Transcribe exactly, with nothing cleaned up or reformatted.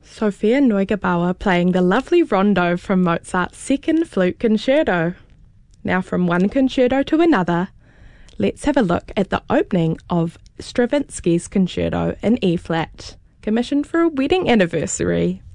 Sophia Neugebauer playing the lovely rondo from Mozart's Second Flute Concerto. Now from one concerto to another, let's have a look at the opening of Stravinsky's Concerto in E-flat, commissioned for a wedding anniversary.